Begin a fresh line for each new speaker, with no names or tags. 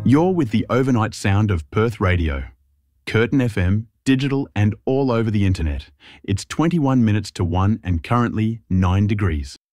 You're with the overnight sound of Perth Radio. Curtin FM, digital and all over the internet. It's 21 minutes to 1 and currently 9 degrees.